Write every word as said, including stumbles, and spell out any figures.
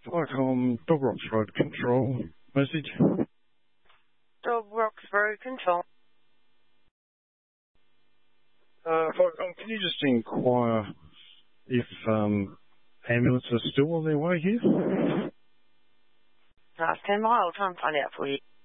Flycom, Dog Rocks Road Control. Message. Dog Rocks Road Control. Uh, Flycom, can you just inquire if um, ambulances are still on their way here? Last ten mile, I'll try and find out for you.